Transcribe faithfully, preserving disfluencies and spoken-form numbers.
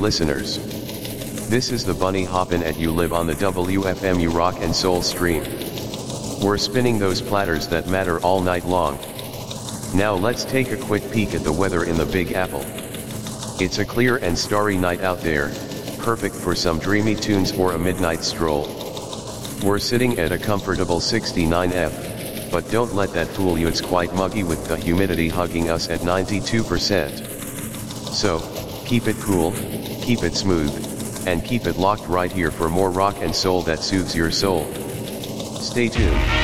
listeners. This is the Bunny Hoppin' at You Live on the W F M U Rock and Soul stream. We're spinning those platters that matter all night long. Now let's take a quick peek at the weather in the Big Apple. It's a clear and starry night out there, perfect for some dreamy tunes or a midnight stroll. We're sitting at a comfortable sixty-nine F, but don't let that fool you, it's quite muggy with the humidity hugging us at ninety-two percent. So, keep it cool, keep it smooth, and keep it locked right here for more rock and soul that soothes your soul. Stay tuned.